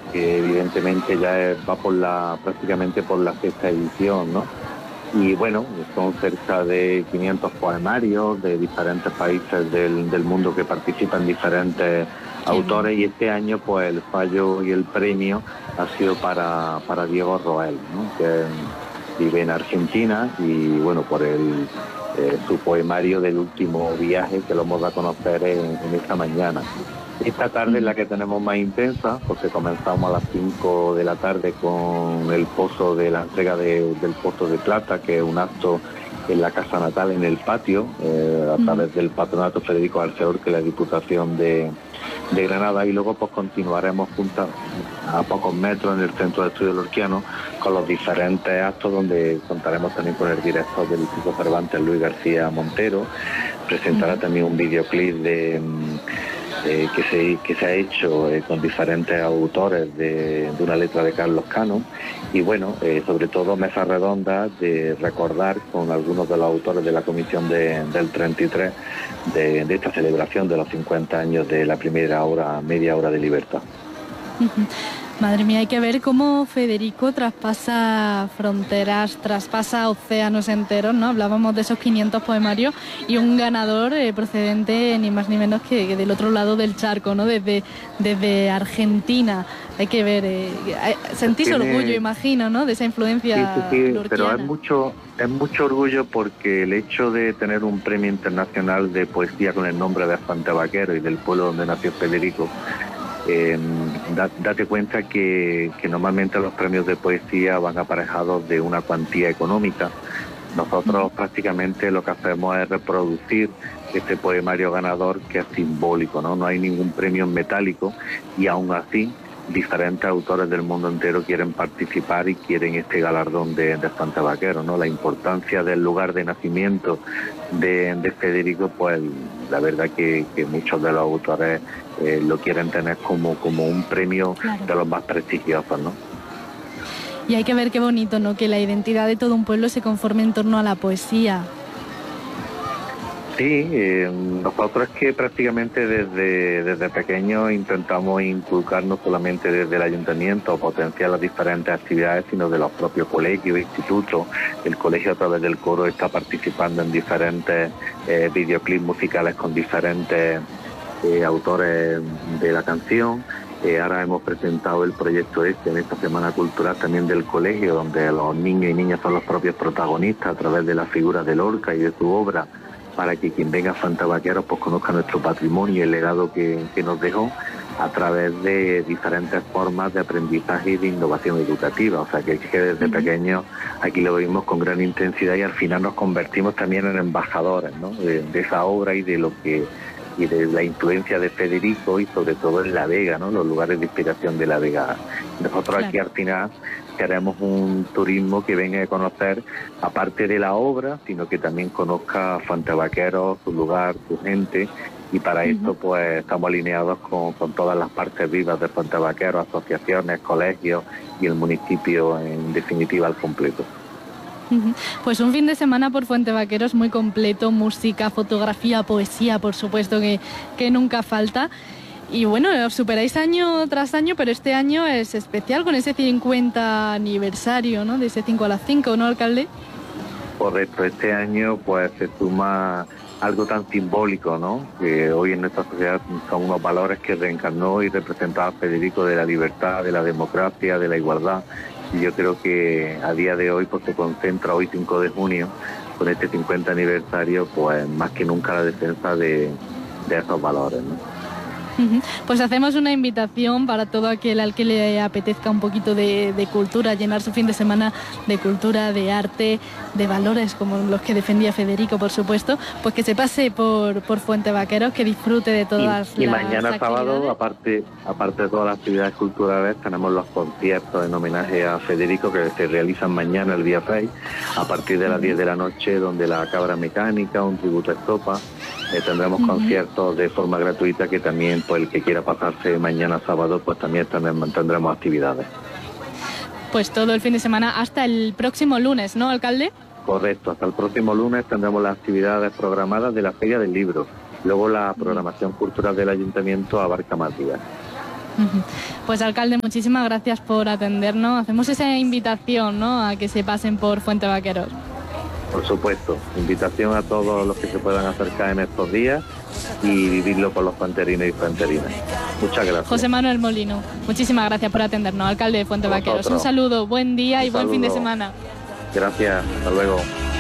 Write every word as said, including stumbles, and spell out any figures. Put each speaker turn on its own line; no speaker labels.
que evidentemente ya es, va por la prácticamente por la sexta edición, ¿no? Y bueno, son cerca de quinientos poemarios de diferentes países del, del mundo que participan diferentes autores, y este año pues el fallo y el premio ha sido para, para Diego Roel, ¿no? Que vive en Argentina, y bueno, por el eh, su poemario del último viaje, que lo hemos dado a conocer en, en esta mañana. Esta tarde es la que tenemos más intensa, porque comenzamos a las cinco de la tarde con el pozo de la entrega de, del pozo de plata, que es un acto en la casa natal, en el patio, eh, a través del Patronato Federico Arceor, que es la Diputación de, de Granada, y luego pues continuaremos juntas a pocos metros en el Centro de Estudios Lorquianos con los diferentes actos, donde contaremos también con el director del Instituto Cervantes, Luis García Montero. Presentará también un videoclip de... Eh, que, se, que se ha hecho eh, con diferentes autores de, de una letra de Carlos Cano, y bueno, eh, sobre todo mesas redondas de recordar con algunos de los autores de la comisión de, del treinta y tres de, de esta celebración de los cincuenta años de la primera hora, media hora de libertad.
Madre mía, hay que ver cómo Federico traspasa fronteras, traspasa océanos enteros, ¿no? Hablábamos de esos quinientos poemarios y un ganador eh, procedente ni más ni menos que, que del otro lado del charco, ¿no? Desde, desde Argentina. Hay que ver, eh, sentís Tiene... orgullo, imagino, ¿no? De esa influencia.
Sí, sí, sí, pero es mucho, es mucho orgullo, porque el hecho de tener un premio internacional de poesía con el nombre de Afante Vaquero y del pueblo donde nació Federico, Eh, da, date cuenta que, que normalmente los premios de poesía van aparejados de una cuantía económica. Nosotros prácticamente lo que hacemos es reproducir este poemario ganador, que es simbólico, ¿no? No hay ningún premio en metálico, y aún así diferentes autores del mundo entero quieren participar y quieren este galardón de, de Afante Vaquero, ¿no? La importancia del lugar de nacimiento de, de Federico, pues la verdad que, que muchos de los autores eh, lo quieren tener como, como un premio, claro, de los más prestigiosos, ¿no?
Y hay que ver qué bonito, ¿no? Que la identidad de todo un pueblo se conforme en torno a la poesía.
Sí, eh, nosotros es que prácticamente desde, desde pequeños intentamos inculcar, no solamente desde el ayuntamiento, potenciar las diferentes actividades, sino de los propios colegios, institutos. El colegio, a través del coro, está participando en diferentes eh, videoclips musicales con diferentes eh, autores de la canción. Eh, ahora hemos presentado el proyecto este en esta Semana Cultural también del colegio, donde los niños y niñas son los propios protagonistas a través de la figura de Lorca y de su obra, para que quien venga a Afante Vaquero pues conozca nuestro patrimonio y el legado que, que nos dejó, a través de diferentes formas de aprendizaje y de innovación educativa. O sea que, que desde uh-huh. pequeños aquí lo vimos con gran intensidad, y al final nos convertimos también en embajadores, ¿no? de, de esa obra y de lo que y de la influencia de Federico, y sobre todo en La Vega, ¿no? Los lugares de inspiración de La Vega. Nosotros claro. aquí al final queremos un turismo que venga a conocer, aparte de la obra, sino que también conozca Afante Vaquero, su lugar, su gente, y para uh-huh. esto pues estamos alineados con, con todas las partes vivas de Afante Vaquero, asociaciones, colegios y el municipio en definitiva al completo.
Pues un fin de semana por Fuente Vaqueros muy completo, música, fotografía, poesía, por supuesto que, que nunca falta. Y bueno, os superáis año tras año, pero este año es especial con ese cincuenta aniversario, ¿no? De ese cinco a las cinco, ¿no, alcalde?
Correcto, este año pues se suma algo tan simbólico, ¿no? Que hoy en nuestra sociedad son unos valores que reencarnó y representaba Federico, de la libertad, de la democracia, de la igualdad. Y yo creo que a día de hoy pues se concentra, hoy cinco de junio, con este cincuenta aniversario, pues más que nunca la defensa de, de esos valores, ¿no?
Pues hacemos una invitación para todo aquel al que le apetezca un poquito de, de cultura, llenar su fin de semana de cultura, de arte, de valores como los que defendía Federico, por supuesto, pues que se pase por, por Fuente Vaqueros, que disfrute de todas
y, y
las
mañana
actividades.
Sábado, aparte, aparte de todas las actividades culturales, tenemos los conciertos en homenaje a Federico, que se realizan mañana, el día seis, a partir de las uh-huh. diez de la noche, donde la Cabra Mecánica, un tributo a Estopa. Eh, tendremos uh-huh. conciertos de forma gratuita, que también pues el que quiera pasarse mañana sábado pues también tendremos, tendremos actividades.
Pues todo el fin de semana hasta el próximo lunes, ¿no, alcalde?
Correcto, hasta el próximo lunes tendremos las actividades programadas de la Feria del Libro. Luego la programación cultural del Ayuntamiento abarca más días.
Pues alcalde, muchísimas gracias por atendernos. Hacemos esa invitación, ¿no?, a que se pasen por Fuente Vaqueros.
Por supuesto, invitación a todos los que se puedan acercar en estos días y vivirlo con los fuenterinos y fuenterinas. Muchas gracias.
José Manuel Molino, muchísimas gracias por atendernos, alcalde de Fuente Vaqueros. Un saludo, buen día y buen fin de semana.
Gracias, hasta luego.